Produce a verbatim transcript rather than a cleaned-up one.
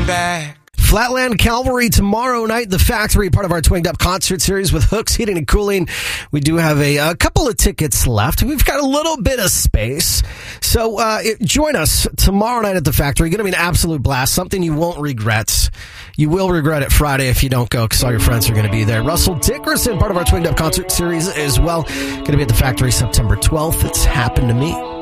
looking back. Flatland Calvary tomorrow night, the Factory, part of our Twinged Up concert series with Hooks Heating and Cooling. We do have a, a couple of tickets left. We've got a little bit of space. So uh, it, join us tomorrow night at the Factory. Going to be an absolute blast, something you won't regret. You will regret it Friday if you don't go because all your friends are going to be there. Russell Dickerson, part of our Twinged Up concert series as well. Going to be at the Factory September twelfth. It's happened to me.